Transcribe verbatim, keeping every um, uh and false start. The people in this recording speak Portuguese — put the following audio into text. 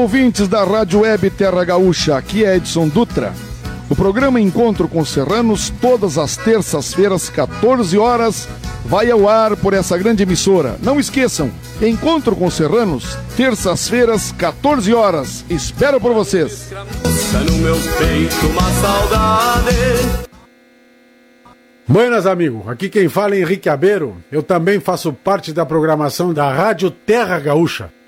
Ouvintes da Rádio Web Terra Gaúcha, aqui é Edson Dutra. O programa Encontro com Serranos, todas as terças-feiras, quatorze horas, vai ao ar por essa grande emissora. Não esqueçam, Encontro com Serranos, terças-feiras, quatorze horas. Espero por vocês. No meu peito uma saudade. Buenas, amigo. Aqui quem fala é Henrique Abeiro. Eu também faço parte da programação da Rádio Terra Gaúcha.